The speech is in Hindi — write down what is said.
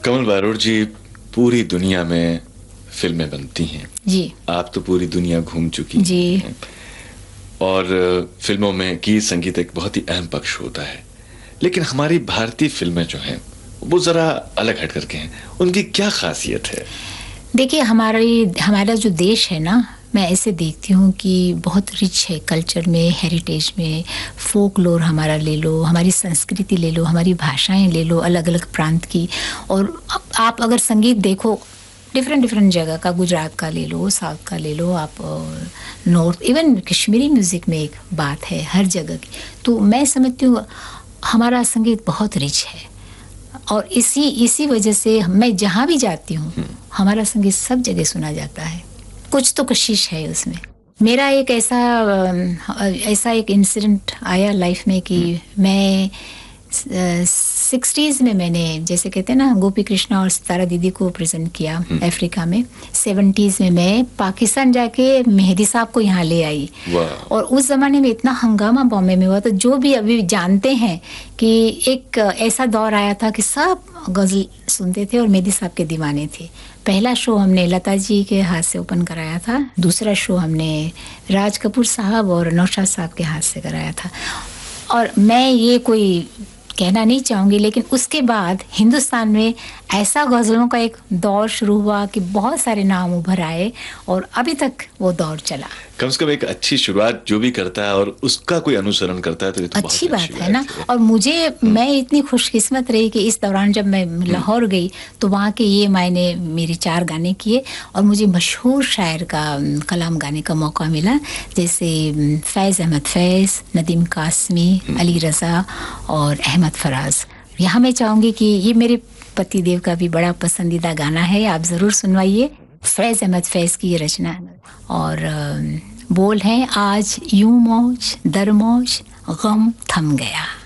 कमल बारोड़ जी, पूरी दुनिया में फिल्में बनती हैं जी। आप तो पूरी दुनिया घूम चुकी जी हैं और फिल्मों में गीत संगीत एक बहुत ही अहम पक्ष होता है, लेकिन हमारी भारतीय फिल्में जो हैं वो जरा अलग हट करके हैं। उनकी क्या खासियत है? देखिए, हमारा जो देश है ना, मैं ऐसे देखती हूँ कि बहुत रिच है कल्चर में, हेरिटेज में। फोकलोर हमारा ले लो, हमारी संस्कृति ले लो, हमारी भाषाएं ले लो, अलग अलग प्रांत की। और आप अगर संगीत देखो डिफरेंट जगह का, गुजरात का ले लो, साउथ का ले लो, आप नॉर्थ, इवन कश्मीरी म्यूज़िक में एक बात है हर जगह की। तो मैं समझती हूँ हमारा संगीत बहुत रिच है और इसी वजह से मैं जहाँ भी जाती हूँ हमारा संगीत सब जगह सुना जाता है। कुछ तो कशिश है उसमें। मेरा एक ऐसा एक इंसिडेंट आया लाइफ में कि मैं 60s में मैंने, जैसे कहते हैं ना, गोपी कृष्णा और सितारा दीदी को प्रेजेंट किया अफ्रीका में। 70s में मैं पाकिस्तान जाके मेहदी साहब को यहाँ ले आई और उस जमाने में इतना हंगामा बॉम्बे में हुआ। तो जो भी अभी जानते हैं कि एक ऐसा दौर आया था कि सब गजल सुनते थे और मेहदी साहब के दीवाने थे। पहला शो हमने लता जी के हाथ से ओपन कराया था, दूसरा शो हमने राज कपूर साहब और नौशाद साहब के हाथ से कराया था। और मैं ये कोई कहना नहीं चाहूँगी, लेकिन उसके बाद हिंदुस्तान में ऐसा गज़लों का एक दौर शुरू हुआ कि बहुत सारे नाम उभर आए और अभी तक वो दौर चला। कम से कम एक अच्छी शुरुआत जो भी करता है और उसका कोई अनुसरण करता है तो ये तो अच्छी बात है ना। और मैं इतनी खुशकिस्मत रही कि इस दौरान जब मैं लाहौर गई तो वहाँ के ये मैंने मेरे 4 गाने किए और मुझे मशहूर शायर का कलाम गाने का मौका मिला, जैसे फैज़ अहमद फैज़, नदीम कासमी, अली रज़ा और अहमद फराज। यहाँ मैं चाहूँगी कि ये मेरे पतिदेव का भी बड़ा पसंदीदा गाना है, आप ज़रूर सुनवाइए। फैज़ अहमद फैज़ की ये रचना और बोल हैं, आज यूं मौज दर मौज गम थम गया।